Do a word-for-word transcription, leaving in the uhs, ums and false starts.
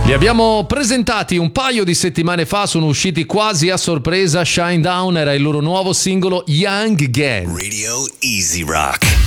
Li abbiamo presentati un paio di settimane fa, sono usciti quasi a sorpresa. Shine Down era il loro nuovo singolo Young Again. Radio Easy Rock.